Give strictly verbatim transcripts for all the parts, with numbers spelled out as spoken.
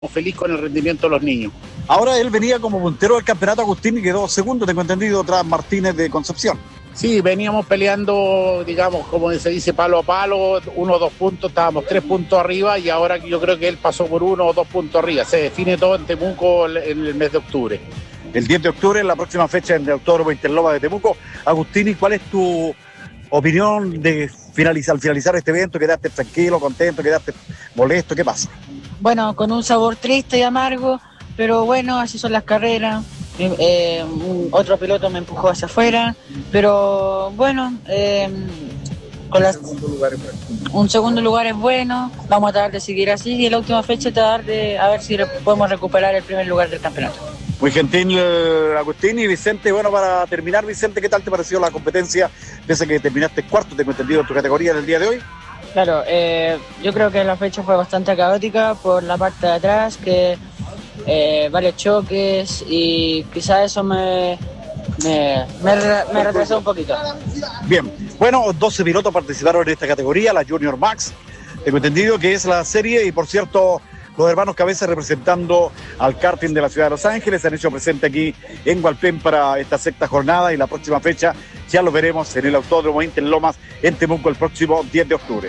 feliz con el rendimiento de los niños. Ahora él venía como puntero del campeonato, Agustín, y quedó segundo, tengo entendido, tras Martínez de Concepción. Sí, veníamos peleando, digamos, como se dice, palo a palo, uno o dos puntos, estábamos tres puntos arriba y ahora yo creo que él pasó por uno o dos puntos arriba. Se define todo en Temuco en el mes de octubre. El diez de octubre, en la próxima fecha en el Autódromo Interloma de Temuco. Agustín, ¿y cuál es tu opinión de finalizar, al finalizar este evento? ¿Quedaste tranquilo, contento, quedaste molesto? ¿Qué pasa? Bueno, con un sabor triste y amargo, pero bueno, así son las carreras. Eh, un, otro piloto me empujó hacia afuera, pero bueno, eh, con las, un segundo lugar es bueno, vamos a tratar de seguir así y en la última fecha tratar de a ver si re, podemos recuperar el primer lugar del campeonato. Muy gentil, eh, Agustín. Y Vicente, bueno, para terminar, Vicente, ¿qué tal te pareció la competencia? Pese a que terminaste cuarto, tengo entendido, en tu categoría del día de hoy. Claro, eh, yo creo que la fecha fue bastante caótica por la parte de atrás, que eh, varios choques y quizás eso me, me, me, me retrasó un poquito. Bien, bueno, doce pilotos participaron en esta categoría, la Junior Max. Tengo entendido que es la serie y, por cierto, los hermanos Cabeza, representando al karting de la ciudad de Los Ángeles, se han hecho presente aquí en Hualpén para esta sexta jornada y la próxima fecha ya lo veremos en el Autódromo Interlomas en Temuco el próximo diez de octubre.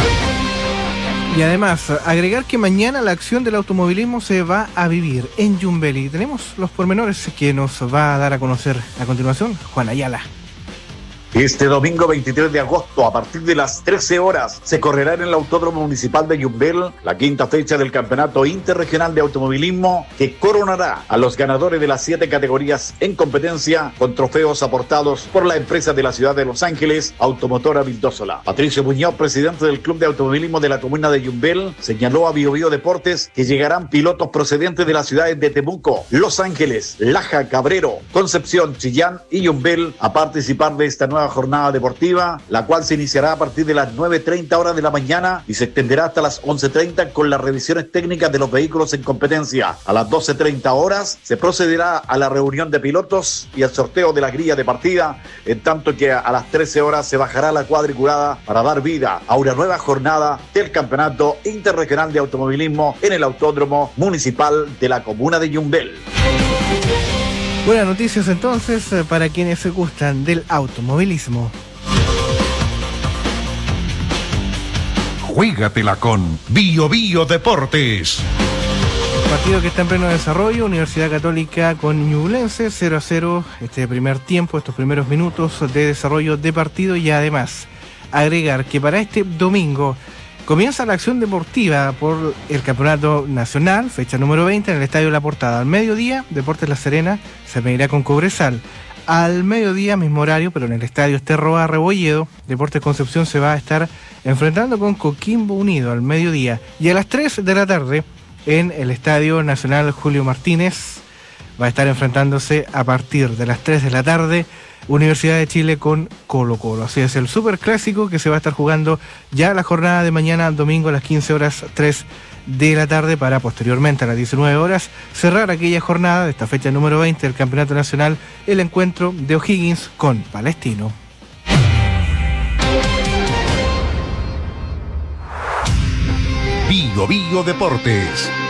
Y además, agregar que mañana la acción del automovilismo se va a vivir en Yumbel. Tenemos los pormenores que nos va a dar a conocer a continuación Juan Ayala. Este domingo veintitrés de agosto, a partir de las trece horas, se correrá en el Autódromo Municipal de Yumbel la quinta fecha del Campeonato Interregional de Automovilismo, que coronará a los ganadores de las siete categorías en competencia con trofeos aportados por la empresa de la ciudad de Los Ángeles, Automotora Vildósola. Patricio Muñoz, presidente del Club de Automovilismo de la comuna de Yumbel, señaló a Bio Bio Deportes que llegarán pilotos procedentes de las ciudades de Temuco, Los Ángeles, Laja, Cabrero, Concepción, Chillán y Yumbel a participar de esta nueva jornada deportiva, la cual se iniciará a partir de las nueve treinta horas de la mañana y se extenderá hasta las once treinta con las revisiones técnicas de los vehículos en competencia. A las doce treinta horas se procederá a la reunión de pilotos y al sorteo de la grilla de partida, en tanto que a las trece horas se bajará la cuadriculada para dar vida a una nueva jornada del Campeonato Interregional de Automovilismo en el Autódromo Municipal de la comuna de Yumbel. Buenas noticias entonces para quienes se gustan del automovilismo. Juégatela con Bio Bio Deportes. Partido que está en pleno desarrollo, Universidad Católica con Ñublense, cero a cero este primer tiempo, estos primeros minutos de desarrollo de partido. Y además agregar que para este domingo comienza la acción deportiva por el Campeonato Nacional, fecha número veinte, en el Estadio La Portada. Al mediodía, Deportes La Serena se medirá con Cobresal. Al mediodía, mismo horario, pero en el Estadio Esterroa Rebolledo, Deportes Concepción se va a estar enfrentando con Coquimbo Unido al mediodía. Y a las tres de la tarde, en el Estadio Nacional Julio Martínez, va a estar enfrentándose a partir de las tres de la tarde Universidad de Chile con Colo Colo. Así es el superclásico que se va a estar jugando ya la jornada de mañana, domingo a las quince horas tres de la tarde, para posteriormente a las diecinueve horas cerrar aquella jornada de esta fecha número veinte del Campeonato Nacional, el encuentro de O'Higgins con Palestino. Bio Bio Deportes.